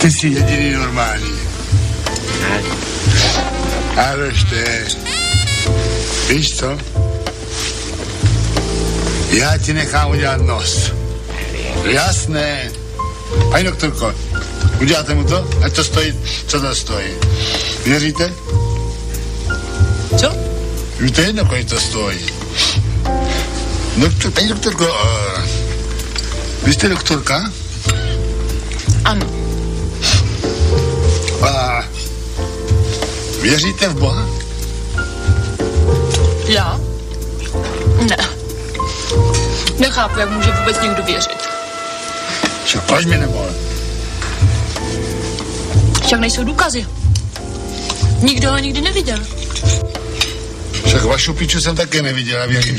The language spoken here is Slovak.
Ty jsi jediný normální. Ale víš co? Já ti nechám udělat nos. Jasné. Pani doktorko, uděláte mu to? Ať to stojí, co to stojí. Věříte? Co? Víte jedno, kolik to stojí. Paní doktorko, vy jste doktorka? Ano. A věříte v Boha? Já? Ne. Nechápu, jak může vůbec někdo věřit. Však proč mi nemohl? Však nejsou důkazy. Nikdo ho nikdy neviděl. Však vašu piču jsem také neviděl a věřím,